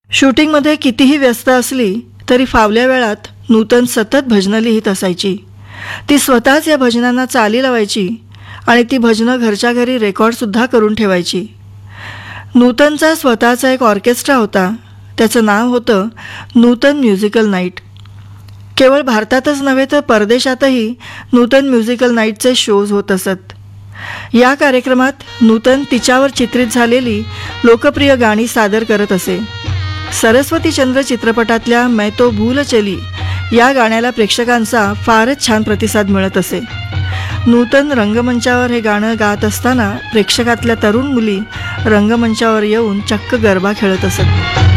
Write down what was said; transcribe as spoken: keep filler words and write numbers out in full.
शूटिंगमध्ये कितीही व्यस्त असली तरी फावल्या वेळात नूतन सतत भजनं लिहित असायची. ती स्वतःच या भजनांना चाली लावायची आणि ती भजनं घरच्या घरी रेकॉर्डसुद्धा करून ठेवायची. नूतनचा स्वतःचा एक ऑर्केस्ट्रा होता. त्याचं नाव होतं नूतन म्युझिकल नाईट. केवळ भारतातच नव्हे तर परदेशातही नूतन म्युझिकल नाईटचे शोज होत असत. या कार्यक्रमात नूतन तिच्यावर चित्रित झालेली लोकप्रिय गाणी सादर करत असे. सरस्वतीचंद्र चित्रपटातल्या मैं तो भूल चली या गाण्याला प्रेक्षकांचा फारच छान प्रतिसाद मिळत असे. नूतन रंगमंचावर हे गाणं गात असताना प्रेक्षकातल्या तरुण मुली रंगमंचावर येऊन चक्क गरबा खेळत असत.